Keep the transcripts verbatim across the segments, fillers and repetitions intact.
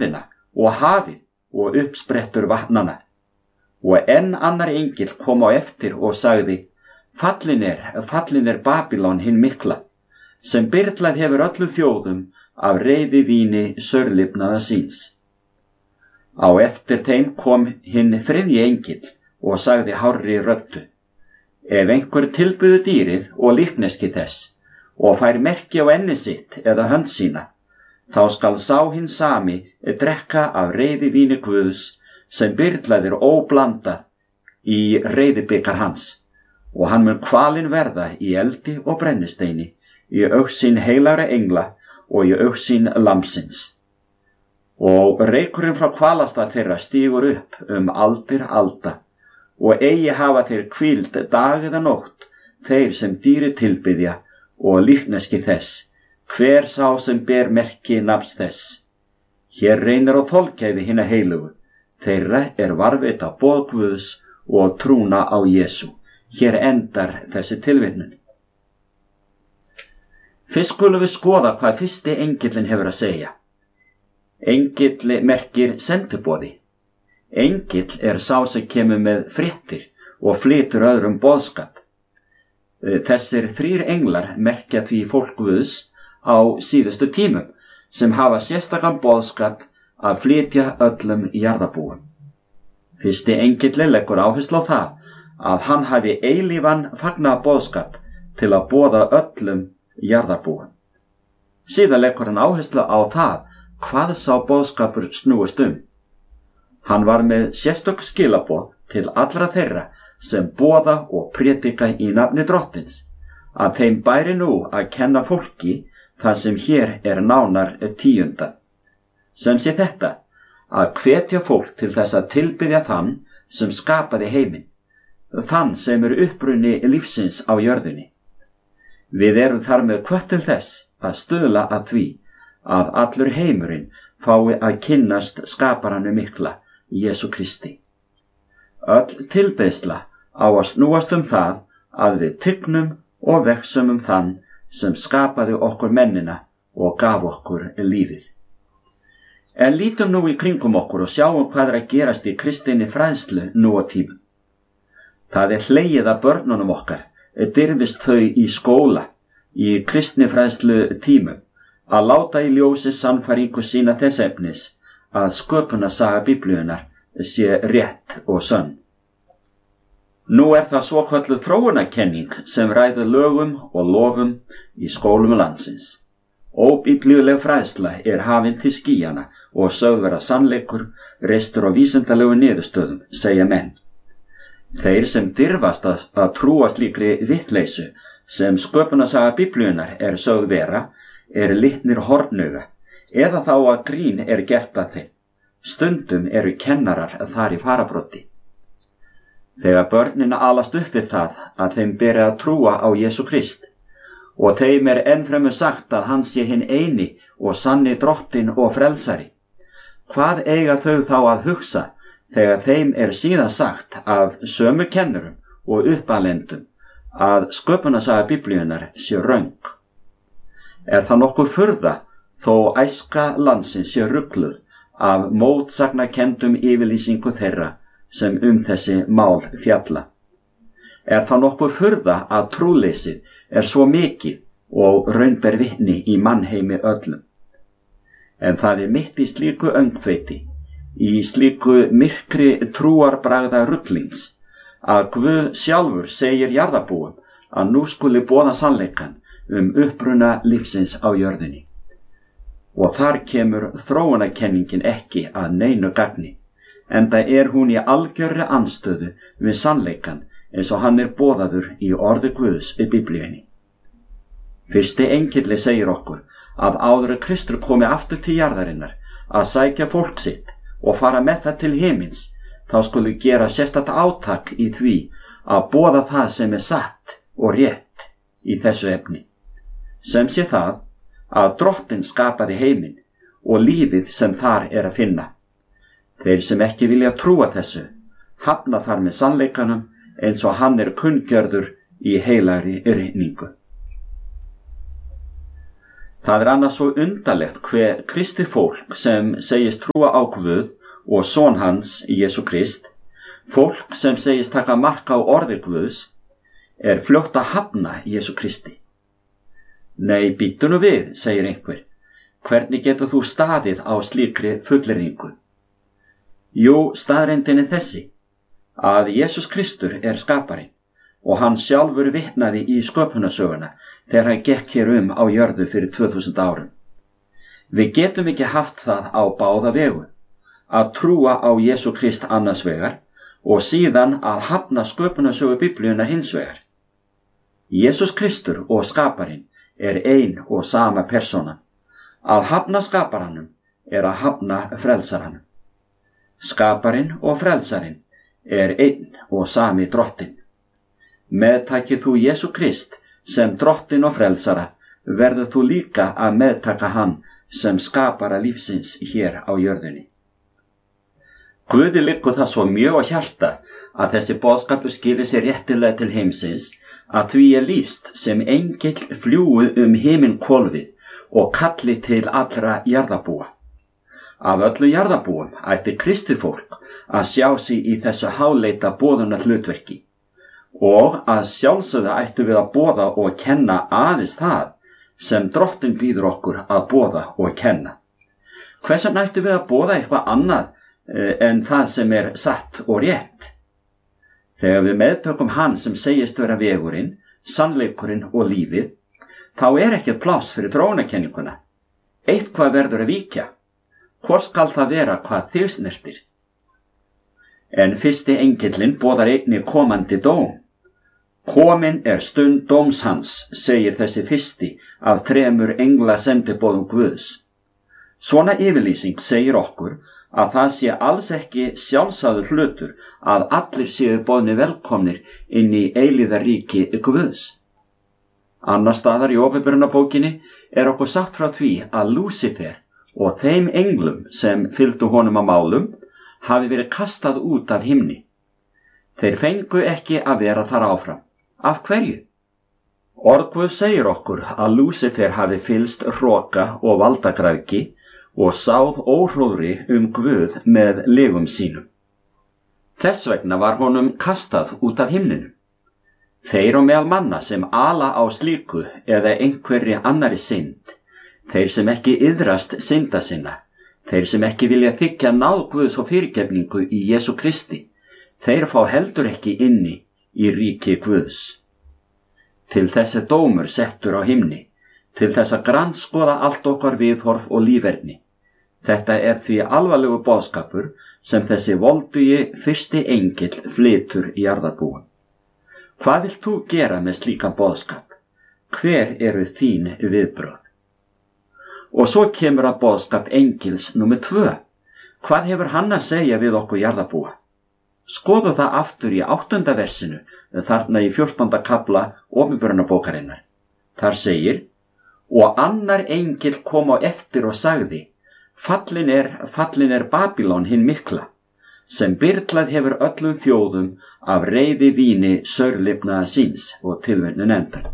jörðina og hafið og uppsprettur vatnana. Og enn annar engill kom á eftir og sagði, fallin er, fallin er Babylon hinn mikla, sem byrlað hefur öllu þjóðum af reiði víni sörlifnaða síns. Á eftir þeim kom hinn þriðji engill og sagði hárri röddu, ef einhver tilbyðu dýrið og líkneski þess og fær merki á enni sitt eða hönd sína, þá skal sá hinn sami drekka af reiði víni Guðs sem byrlaðir óblandað í reiðibikar hans, og hann mun kvalinn verða í eldi og brennisteini, í augsýn heilagra engla og í augsýn lambsins. Og reykurinn frá kvalastað þeirra stígur upp um aldir alda, og eigi hafa þeir hvíld dag eða nótt, þeir sem dýri tilbyðja og líkneski þess, hver sá sem ber merki nafns þess. Hér reynir á þolgæfi hinna heilugu, þeirra er varðveita boð Guðs og trúna á Jesú. Hér endar þessi tilvitnun. Fyrst skulum við skoða hvað fyrsti engillinn hefur að segja. Engill merkir sendiboði. Engill er sá sem kemur með fréttir og flytur öðrum boðskap. Þessir þrír englar merkja því fólk Guðs á síðustu tímum sem hafa sérstakann boðskap að flytja öllum jarðarbúum. Fyrsti engill leggur áherslu á það að hann hafi eilífan fagnaðarboðskap til að boða öllum jarðarbúum. Síðan leggur hann áherslu á það hvað sá boðskapur snúist um. Hann var með sérstök skilaboð til allra þeirra sem boða og prédika í nafni Drottins, að þeim bæri nú að kenna fólki það sem hér er nánar tíundað. Sem sé þetta, að hvetja fólk til þess að tilbiðja þann sem skapaði heiminn, þann sem er uppruni lífsins á jörðinni. Við erum þar með hvött til þess að stuðla að því að allur heimurinn fái að kynnast skaparanum mikla, Jesú Kristi. Öll tilbeiðsla á að snúast um það að við tygnum og vegsum um þann sem skapaði okkur mennina og gaf okkur lífið. En lítum nú í kringum okkur og sjáum hvað er að gerast í kristinni fræðslu nú á tímum. Það er hlegið að börnunum okkar, dirfist þau í skóla, í kristni fræðslu tímum, að láta í ljósi sannfæringu sína þess efnis að sköpunarsaga Biblíunnar sé rétt og sönn. Nú er það svokölluð þróunarkenning sem ræður lögum og lofum í skólum landsins. Óbiblíuleg fræðsla er hafin til skýjana og sögð vera sannleikur, reistur á vísindalegu niðurstöðum, segja menn. Þeir sem dirfast að, að trúa slíkri vittleysu sem sköpunarsaga Biblíunnar er sögð vera, er litnir hornuga, eða þá að grín er gert að þeim. Stundum eru kennarar þar í farabroddi. Þegar börnin alast upp við það að þeim beri að trúa á Jesú Krist, og þeim er ennfremur sagt að hann sé hinn eini og sanni Drottinn og frelsari, hvað eiga þau þá að hugsa þegar þeim er síðan sagt af sömu kennurum og uppalendum að sköpunarsaga Biblíunnar sé röng? Er það nokkuð furða þó æska landsins sé rugluð af mótsagnakendum yfirlýsingu þeirra sem um þessi mál fjalla? Er það nokkuð furða að trúleysið er svo mikið og raun ber vitni í mannheimi öllum? En það er mitt í slíku öngþveiti, í slíku myrkri trúarbragða ruglings, að Guð sjálfur segir jarðarbúum að nú skuli boða sannleikann um uppruna lífsins á jörðinni. Og þar kemur þróunarkenningin ekki að neinu gagni, enda er hún í algjörri andstöðu við sannleikann eins og hann er boðaður í orði Guðs í Biblíunni. Fyrsti engilli segir okkur að áður en Kristur komi aftur til jarðarinnar að sækja fólk sitt og fara með það til himins, þá skulu gera sérstakt átak í því að boða það sem er satt og rétt í þessu efni. Sem sé það að Drottinn skapaði heiminn og lífið sem þar er að finna. Þeir sem ekki vilja trúa þessu hafna þar með sannleikanum eins og hann er kunngjörður í heilagri ritningu. Það er annars svo undarlegt hve kristi fólk sem segist trúa á Guð og son hans, Jesú Krist, fólk sem segist taka mark á orði Guðs, er fljótt að hafna Jesú Kristi. Nei, bíddu nú við, segir einhver. Hvernig getur þú staðið á slíkri fullyrðingu? Jú, staðreyndin er þessi, að Jesús Kristur er skaparinn og hann sjálfur vitnaði í sköpunarsöguna þegar hann gekk hér um á jörðu fyrir tvö þúsund árum. Við getum ekki haft það á báða vegu, að trúa á Jesú Krist annars vegar og síðan að hafna sköpunarsögu Biblíunnar hins vegar. Jesús Kristur og skaparinn er ein og sama persóna. Að hafna skaparanum er að hafna frelsaranum. Skaparinn og frelsarinn er einn og sami drottinn. Meðtakir þú Jesú Krist sem drottinn og frelsara, verður þú líka að meðtaka hann sem skapara lífsins hér á jörðinni. Guði liggur það svo mjög á hjarta að þessi boðskapur skili sér réttilega til heimsins að því er lýst sem engill fljúi um himinhvolfið og kalli til allra jarðarbúa. Af öllu jarðarbúum ætti kristið fólk að sjá sig í þessu háleita boðunar hlutverki og að sjálfsögðu ættu við að boða og kenna aðeins það sem drottinn býður okkur að boða og kenna. Hvers vegna ættu við að boða eitthvað annað en það sem er satt og rétt? Þegar við meðtökum hann sem segist vera vegurinn, sannleikurinn og lífið, þá er ekkert pláss fyrir þróunarkenninguna. Eitthvað verður að víkja. Hvor skal það vera hvað þig snertir? En fyrsti engillinn boðar einnig komandi dóm. Komin er stund dóms hans, segir þessi fyrsti af þremur engla sendiboðum Guðs. Svona yfirlýsing segir okkur að það sé alls ekki sjálfsagður hlutur að allir séu boðni velkomnir inn í eilíðaríki Guðs. Annar staðar í Opinberunarbókinni er okkur sagt frá því að Lúsifer og þeim englum sem fylgdu honum á málum hafi verið kastað út af himni. Þeir fengu ekki að vera þar áfram. Af hverju? Orð Guðs segir okkur að Lúsifer hafi fylgst hroka og valdagræðgi og sáð óhróðri um Guð með legum sínum. Þess vegna var honum kastað út af himninum. Þeir og meðal manna sem ala á slíku eða einhverri annari synd, þeir sem ekki iðrast synda sinna, þeir sem ekki vilja þiggja náð Guðs og fyrirgefningu í Jesú Kristi, þeir fá heldur ekki inni í ríki Guðs. Til þess er dómur settur á himni, til þess að grandskoða allt okkar viðhorf og líferni. Þetta er því alvarlegu boðskapur sem þessi voldugi fyrsti engill flytur í jarðarbúum. Hvað vilt þú gera með slíkan boðskap? Hver eru þín viðbrögð? Og svo kemur að boðskap engils númer tvö. Hvað hefur hann að segja við okkur jarðarbúa? Skoðu það aftur í áttunda versinu, þarna í fjórtánda kafla Opinberunarbókarinnar. Þar segir: Og annar engill kom á eftir og sagði: Fallin er, fallin er Babylon hinn mikla, sem byrlað hefur öllum þjóðum af reiði víni saurlifnaða síns, og tilvitnun endar.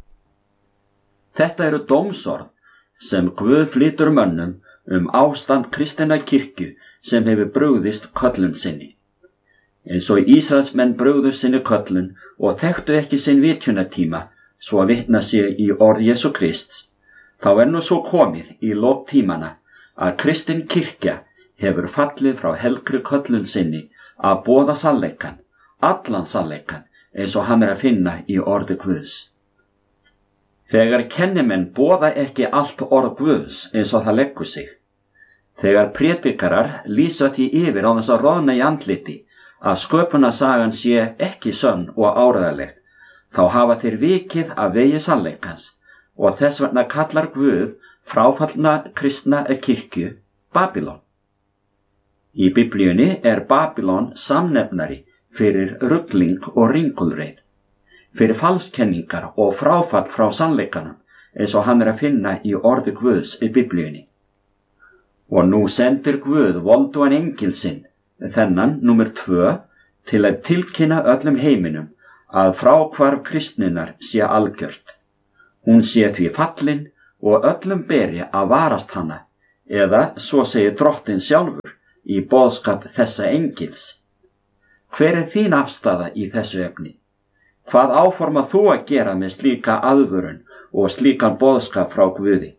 Þetta eru dómsorð sem Guð flytur mönnum um ástand kristinnar kirkju sem hefur brugðist köllun sinni. Eins og Ísraelsmenn brugðu sinni köllun og þekktu ekki sinn vitjunartíma svo að vitna sér í orð Jesú Krists, þá er nú svo komið í lok tímana að kristin kirkja hefur fallið frá helgri köllun sinni að boða sannleikann, allan sannleikann, eins og hann er að finna í orði Guðs. Þegar kennimenn boða ekki allt orð Guðs eins og það leggur sig, þegar prédikarar lýsa því yfir á þess að roðna í andliti að sköpunarsagan sé ekki sönn og áreiðanleg, þá hafa þeir vikið af vegi sannleikans og þess vegna kallar Guð fráfallna kristna kirkju Babylon. Í Biblíunni er Babylon samnefnari fyrir rugling og ringulreið, fyrir falskenningar og fráfall frá sannleikanum, eins og hann er að finna í orði Guðs í Biblíunni. Og nú sendir Guð voldugan engil sinn, þennan númer tvö, til að tilkynna öllum heiminum að fráhvarf kristninnar sé algjört. Hún sé því fallin og öllum beri að varast hana, eða svo segir Drottinn sjálfur í boðskap þessa engils. Hver er þín afstaða í þessu efni? Hvað áformar þú að gera með slíka aðvörun og slíkan boðskap frá Guði?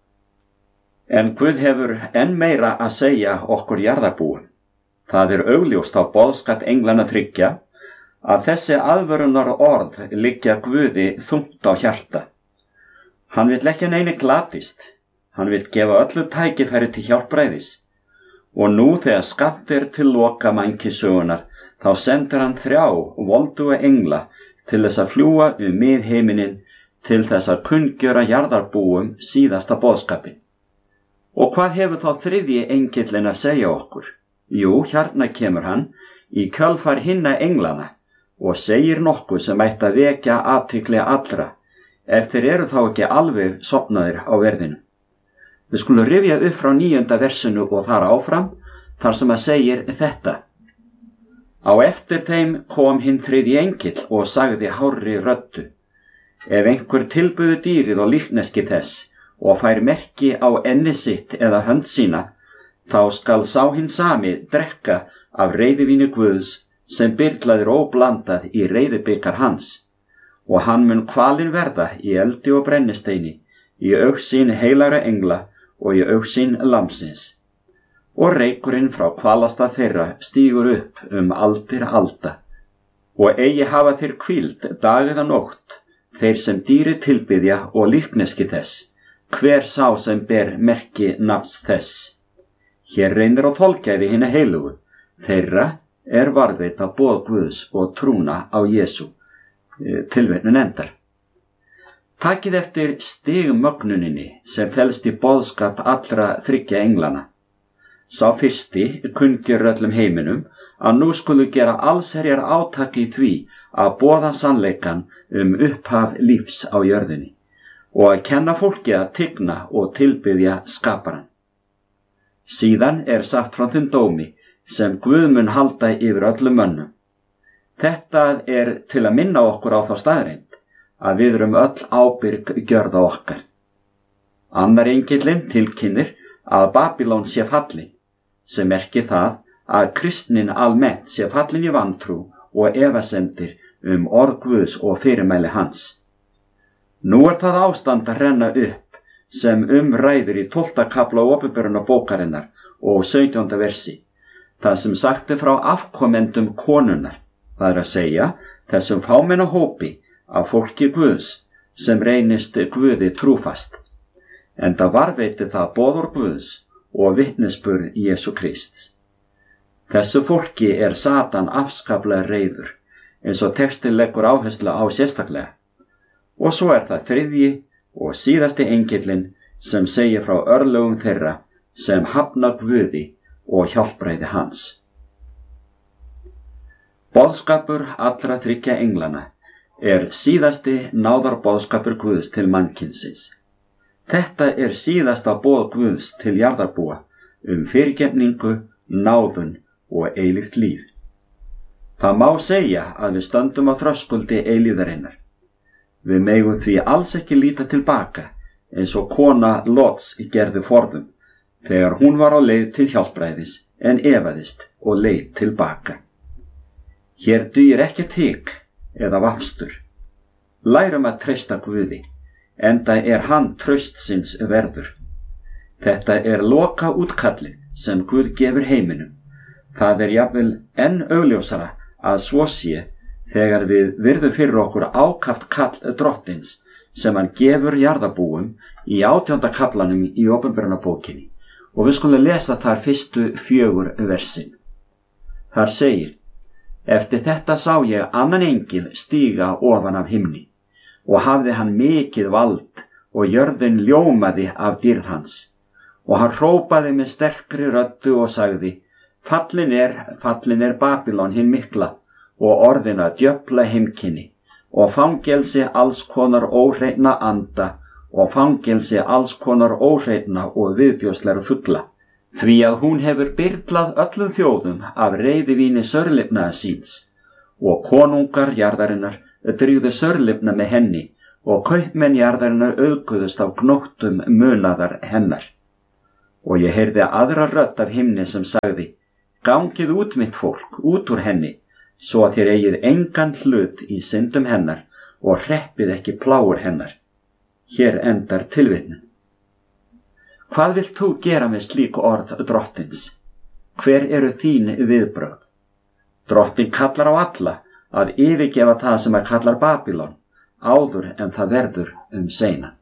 En Guð hefur enn meira að segja okkur jarðarbúum. Það er augljóst á boðskap englana þriggja að þessi aðvörunar orð liggja Guði þungt á hjarta. Hann vill ekki neini glatist, hann vill gefa öllu tækifæri til hjálpræðis. Og nú þegar skammt er til loka mannkynssögunnar, þá sendir hann þrjá volduga engla til þess að fljúga um miðheiminin til þess að kunngjöra jarðarbúum síðasta boðskapin. Og hvað hefur þá þriðji engillinn að segja okkur? Jú, hérna kemur hann í kjölfar hinna englana og segir nokkuð sem ætti að vekja athygli allra, ef þeir eru þá ekki alveg sofnaðir á verðinu. Við skulum rifja upp frá níunda versinu og þar áfram, þar sem að segir þetta. Á eftir þeim kom hinn þriðji engill og sagði hárri röddu: Ef einhver tilbuðu dýrið og líkneski þess og fær merki á enni sitt eða hönd sína, þá skal sá hinn sami drekka af reiðivíni Guðs sem byrlaðir óblandað í reiðibikar hans, og hann mun kvalinn verða í eldi og brennisteini, í augsýn heilagra engla og í augsýn lamsins. Og reykurinn frá kvalasta þeirra stígur upp um aldir alda. Og eigi hafa þeir hvíld dag eða nótt, þeir sem dýri tilbiðja og líkneski þess, hver sá sem ber merki nafns þess. Hér reynir á þolgæði hinna heilugu, þeirra er varðveita boð Guðs og trúna á Jesú. Tilvitnun endar. Takið eftir stigmögnuninni sem felst í boðskap allra þriggja englana. Sá fyrsti kunngjör öllum heiminum að nú skulu gera allsherjar átak í því að boða sannleikann um upphaf lífs á jörðinni og að kenna fólki að tigna og tilbiðja skaparann. Síðan er sagt frá þeim dómi sem Guð mun halda yfir öllum mönnum. Þetta er til að minna okkur á þá staðreind að við erum öll ábyrg gjörða okkar. Annar engillinn tilkynnir að Babylon sé fallin, sem merkir það að kristnin almennt sé fallin í vantrú og efasemdir um orð Guðs og fyrirmæli hans. Nú er það ástand að renna upp sem umræður í tólfta kafla Opinberunarbókarinnar og sautjánda versi, það sem sagt er frá afkomendum konunnar, það er að segja þessum fámenna hópi af fólki Guðs sem reynist Guði trúfast, enda varveiti það boður Guðs og vitnisburð Jesú Krists. Þessu fólki er Satan afskaplega reiður, eins og textin leggur áherslu á sérstaklega. Og svo er það þriðji og síðasti engillinn sem segir frá örlögum þeirra sem hafna Guði og hjálpræði hans. Boðskapur allra þriggja englana er síðasti náðarboðskapur Guðs til mannkynsins. Þetta er síðasta boð Guðs til jarðarbúa um fyrirgefningu, náðun og eilíft líf. Það má segja að við stöndum á þröskuldi eilíðarinnar. Við megum því alls ekki líta tilbaka eins og kona Lots gerði forðum þegar hún var á leið til hjálpræðis en efaðist og leið tilbaka. Hér dugir ekkert hik eða vafstur. Lærum að treysta Guði, enda er hann traustsins verður. Þetta er loka útkallið sem Guð gefur heiminum. Það er jafnvel enn augljósara að svo sé þegar við virðum fyrir okkur ákaft kall Drottins sem hann gefur jarðarbúum í átjánda kaflanum í Opinberunarbókinni, og við skulum lesa þar fyrstu fjögur versin. Þar segir: Eftir þetta sá ég annan engil stíga ofan af himni, og hafði hann mikið vald, og jörðin ljómaði af dýrð hans. Og hann hrópaði með sterkri röddu og sagði: Fallin er, fallin er Babylon hinn mikla, og orðin að djöfla heimkynni, og fangelsi alls konar óhreina anda, og fangelsi alls konar óhreina og viðbjóðslegra fugla, því að hún hefur byrlað öllum þjóðum af reiðivíni sörlifnaða síns, og konungar jarðarinnar drýgðu sörlifna með henni og kaupmenn jarðarinnar auðguðust af gnóttum munaðar hennar. Og ég heyrði aðra rödd af himni sem sagði: Gangið út mitt fólk, út úr henni, svo að þér eigið engan hlut í syndum hennar og hreppið ekki plágur hennar. Hér endar tilvitnun. Hvað vilt þú gera með slík orð drottins? Hver eru þín viðbrögð? Drottin kallar á alla að yfirgefa það sem að kallar Babylon, áður en það verður um seinan.